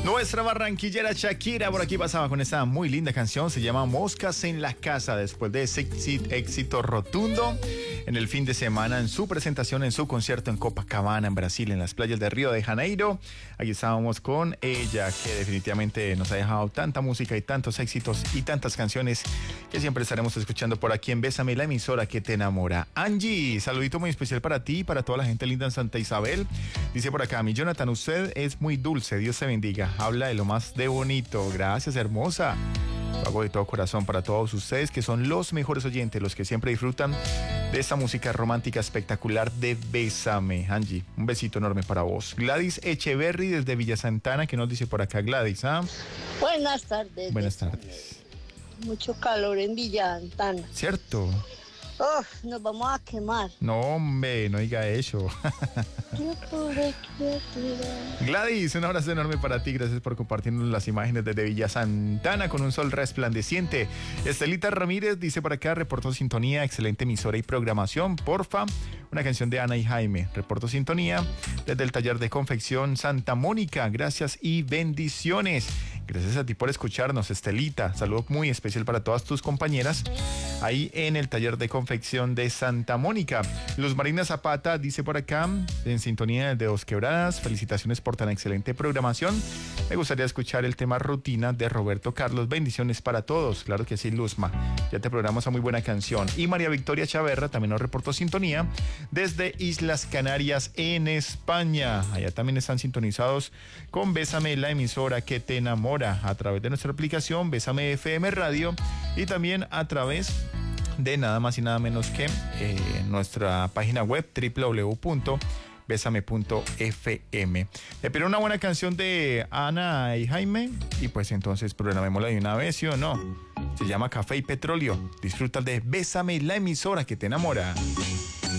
Nuestra barranquillera Shakira por aquí pasaba con esta muy linda canción, se llama Moscas en la Casa, después de ese éxito rotundo en el fin de semana en su presentación, en su concierto en Copacabana, en Brasil, en las playas de Río de Janeiro. Aquí estábamos con ella, que definitivamente nos ha dejado tanta música y tantos éxitos y tantas canciones que siempre estaremos escuchando por aquí en Bésame, la emisora que te enamora. Angie, saludito muy especial para ti y para toda la gente linda en Santa Isabel. Dice por acá, mi Jonathan, usted es muy dulce, Dios te bendiga. Habla de lo más de bonito. Gracias, hermosa. Lo hago de todo corazón para todos ustedes que son los mejores oyentes, los que siempre disfrutan de esta música romántica espectacular de Bésame. Angie, un besito enorme para vos. Gladys Echeverry desde Villa Santana, que nos dice por acá, Gladys, ¿ah? Buenas tardes. Buenas tardes. Mucho calor en Villa Santana. ¿Cierto? Nos vamos a quemar. No, hombre, no diga eso. Gladys, un abrazo enorme para ti. Gracias por compartirnos las imágenes desde Villa Santana con un sol resplandeciente. Estelita Ramírez dice por acá, reportó sintonía, excelente emisora y programación. Porfa, una canción de Ana y Jaime. Reporto sintonía desde el taller de confección Santa Mónica. Gracias y bendiciones. Gracias a ti por escucharnos, Estelita. Saludo muy especial para todas tus compañeras ahí en el taller de confección de Santa Mónica. Luz Marina Zapata dice por acá, en sintonía de Dos Quebradas, felicitaciones por tan excelente programación. Me gustaría escuchar el tema Rutina de Roberto Carlos. Bendiciones para todos. Claro que sí, Luzma. Ya te programamos a muy buena canción. Y María Victoria Chaverra también nos reportó sintonía desde Islas Canarias en España. Allá también están sintonizados con Bésame, la emisora que te enamora, a través de nuestra aplicación Bésame FM Radio y también a través de nada más y nada menos que nuestra página web www.besame.fm. Le pido una buena canción de Ana y Jaime y pues entonces programémosla de una vez, ¿sí o no? Se llama Café y Petróleo. Disfruta de Bésame, la emisora que te enamora.